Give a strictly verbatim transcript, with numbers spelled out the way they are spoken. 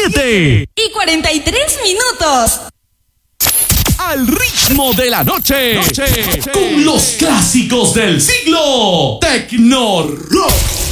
siete y cuarenta y tres minutos. Al ritmo de la noche, noche, con los clásicos del siglo. Tecno Rock.